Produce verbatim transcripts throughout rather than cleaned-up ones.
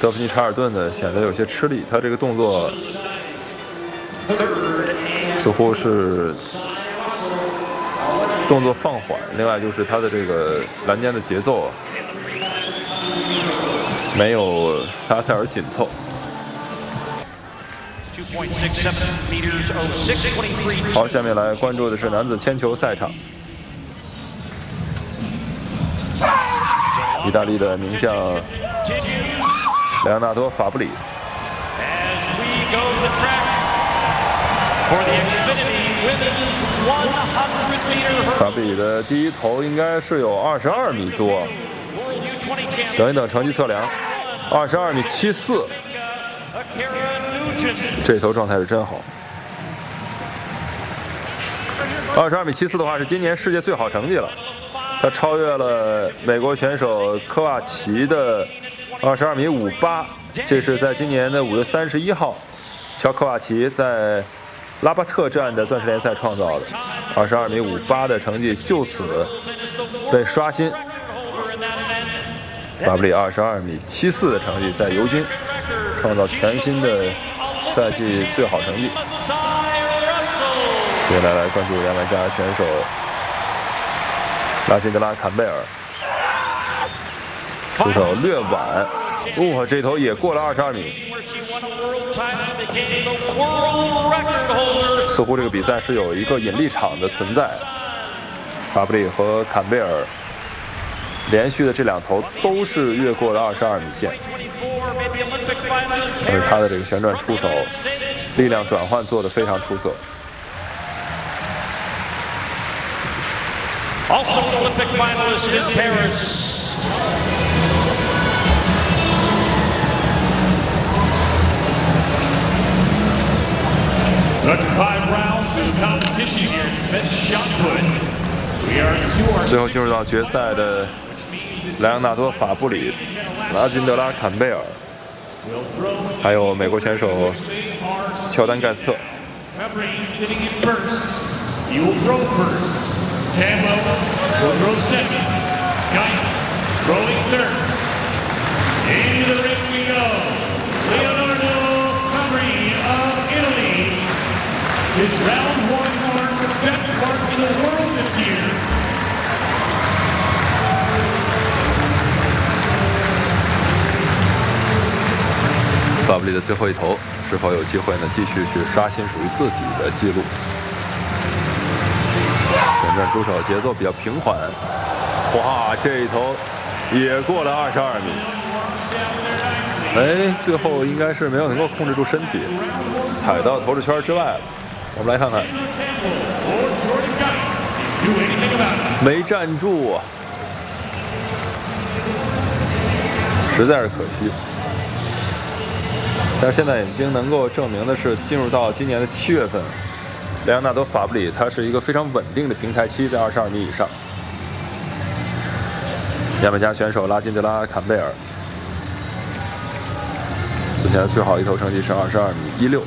德芙妮·查尔顿呢显得有些吃力，他这个动作似乎是动作放缓，另外就是他的这个栏间的节奏没有拉塞尔紧凑。好，下面来关注的是男子铅球赛场。意大利的名将莱昂纳多·法布里。法布里的第一投应该是有二十二米多，等一等成绩测量，二十二米七四，这头状态是真好。二十二米七四的话是今年世界最好成绩了，他超越了美国选手科瓦奇的二十二米五八，这是在今年的五月三十一号，乔科瓦奇在拉巴特站的钻石联赛创造的二十二米五八的成绩，就此被刷新。法布里二十二米七四的成绩在尤金创造全新的赛季最好成绩。接下来来关注牙买加选手拉辛德拉·坎贝尔，出手略晚，哇，这头也过了二十二米。似乎这个比赛是有一个引力场的存在。法布里和坎贝尔连续的这两投都是越过了二十二米线，但是他的这个旋转出手力量转换做得非常出色。 Also Olympic finalist in Paris. So after five rounds of competition here at Smith Shot Put, we are to our 最后进入到决赛的莱昂纳多·法布里、拉金德拉·坎贝尔，还有美国选手乔丹·盖斯特。 sitting in first. You will throw first. Tambo will throw second. Geist throwing third. Into the ring we go. Leonardo Fabri of Italy. His round one mark, the best mark in the world this year. 法布里的最后一投是否有机会呢？继续去刷新属于自己的记录。旋转出手节奏比较平缓，哇，这一投也过了二十二米。哎，最后应该是没有能够控制住身体，踩到投掷圈之外了。我们来看看，没站住，实在是可惜。但是现在已经能够证明的是，进入到今年的七月份，莱昂纳多·法布里他是一个非常稳定的平台期，在二十二米以上。牙买加选手拉金德拉·坎贝尔之前最好一投成绩是二十二米一六。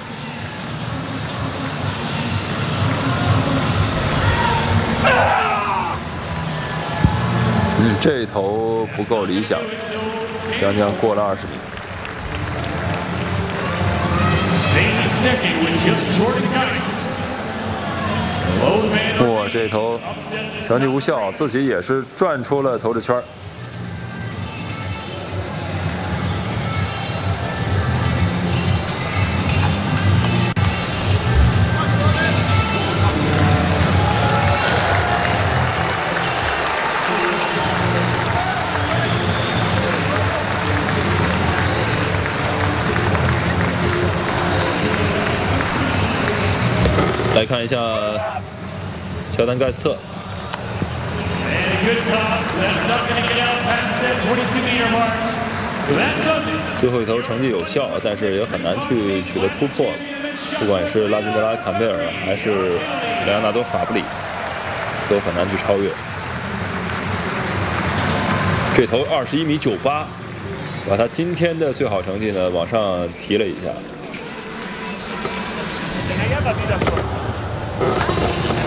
嗯，这一投不够理想，将将过了二十米。哇，这头成绩无效，自己也是转出了投掷圈。来看一下乔丹·盖斯特。最后一投成绩有效，但是也很难去取得突破。不管是拉金德拉·坎贝尔还是莱昂纳多·法布里，都很难去超越。这投二十一米九八，把他今天的最好成绩呢往上提了一下。